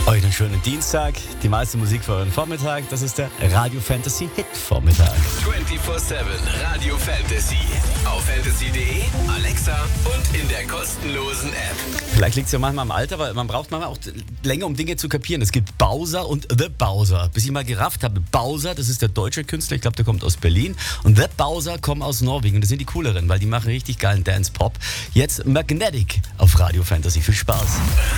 Heute einen schönen Dienstag, die meiste Musik für euren Vormittag, das ist der Radio Fantasy Hit Vormittag. 24/7 Radio Fantasy. Auf fantasy.de, Alexa und in der kostenlosen App. Vielleicht liegt es ja manchmal am Alter, weil man braucht manchmal auch länger, um Dinge zu kapieren. Es gibt Bowser und The Bowser. Bis ich mal gerafft habe, Bowser, das ist der deutsche Künstler, ich glaube, der kommt aus Berlin. Und The Bowser kommen aus Norwegen. Das sind die cooleren, weil die machen richtig geilen Dance-Pop. Jetzt Magnetic auf Radio Fantasy. Viel Spaß.